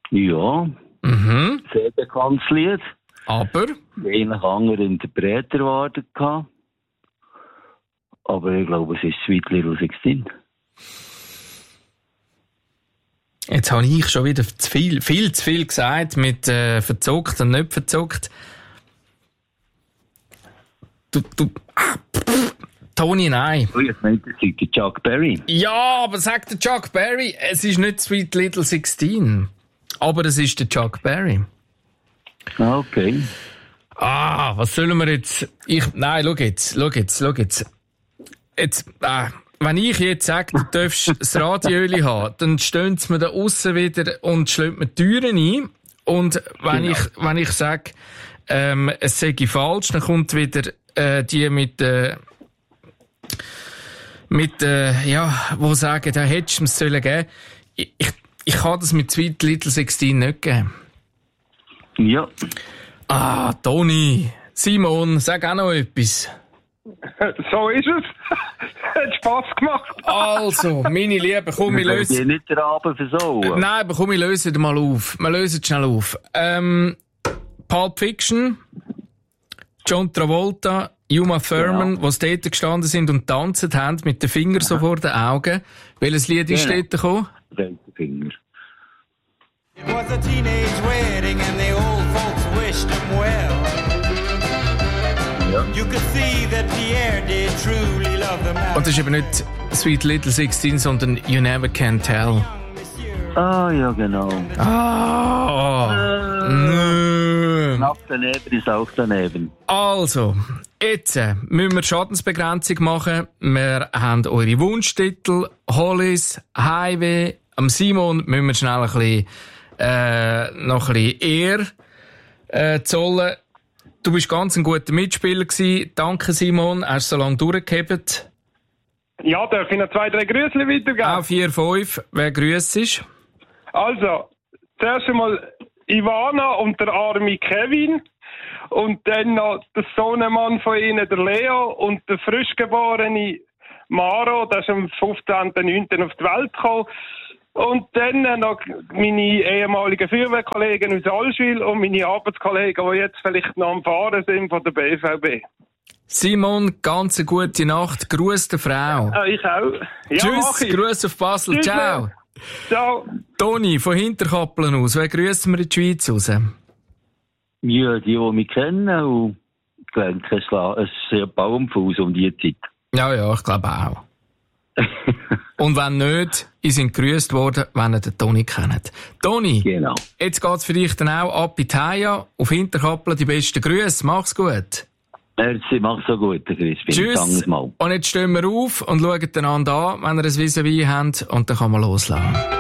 Ja. Sehr bekanntes Lied. Aber? Eigentlich andere Interpreter erwartet gehabt. Aber ich glaube, es ist Sweet Little 16. Jetzt habe ich schon wieder viel zu viel gesagt mit verzockt und nicht verzockt. Toni, nein. Oh, jetzt meint er, es ist der Chuck Berry. Ja, aber sagt der Chuck Berry, es ist nicht Sweet Little 16. Aber es ist der Chuck Berry. Ah, okay. Was sollen wir jetzt? Nein, schau jetzt. Wenn ich jetzt sage, du darfst das Radioöli haben, dann stehen sie mir da aussen wieder und schlönt mir die Türen ein. Und wenn ich sage, es sei falsch, dann kommt wieder die wo sagen, da hättest du es sollen geben. Ich kann das mit Sweet Little 16 nicht geben. Ja. Toni, Simon, sag auch noch etwas. So ist es. Hat Spass gemacht. Also, meine Lieben, komm, wir lösen... Ich nicht den Abend versauen. Nein, aber komm, wir lösen mal auf. Wir lösen schnell auf. Pulp Fiction, John Travolta, Uma Thurman, die dort gestanden sind und tanzt haben mit den Fingern so vor den Augen. Welches Lied ist dort gekommen? Finger. It was a teenage wedding and the old folks wished him well. You could see that Pierre did truly love the man. Und das ist eben nicht Sweet Little 16, sondern You Never Can Tell. Ja, genau. Knapp daneben ist auch daneben. Also, jetzt müssen wir Schadensbegrenzung machen. Wir haben eure Wunschtitel, Hollis, Highway. Am Simon müssen wir schnell noch ein bisschen Ehr zollen. Du bist ganz ein guter Mitspieler gewesen. Danke, Simon. Hast so lange durchgehebt. Ja, darf ich noch 2, 3 Grüße weitergeben? Auch 4, 5. Wer grüßt ist? Also, zuerst einmal Ivana und der arme Kevin. Und dann noch der Sohnemann von ihnen, der Leo. Und der frischgeborene Maro, der ist am 15.09. auf die Welt gekommen. Und dann noch meine ehemaligen Feuerwehrkollegen aus Allschwil und meine Arbeitskollegen, die jetzt vielleicht noch am Fahren sind von der BVB. Simon, ganz eine gute Nacht. Gruß der Frau. Ich auch. Ja, tschüss, Gruß auf Basel. Tschüss. Ciao. Ciao. Toni, von Hinterkappeln aus, wer grüßen wir in die Schweiz raus? Ja, die mich kennen. Und ich denke, es ist sehr Baumfuß um die Zeit. Ja, ich glaube auch. Und wenn nicht, ihr sind gegrüßt worden, wenn ihr den Toni kennt. Toni, genau. Jetzt geht's für dich dann auch ab in die Haia, auf Hinterkappeln die besten Grüße. Mach's gut. Merci, mach's so gut, Crispin. Tschüss. Und jetzt stehen wir auf und schauen einander an, wenn ihr ein Vis-à-vis habt, und dann kann man loslassen.